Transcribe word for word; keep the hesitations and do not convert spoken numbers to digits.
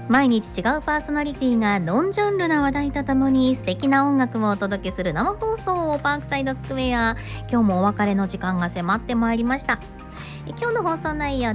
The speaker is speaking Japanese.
毎日違うパーソナリティがノンジャンルな話題とともに素敵な音楽をお届けする生放送パークサイドスクエア。今日もお別れの時間が迫ってまいりました。今日の放送内容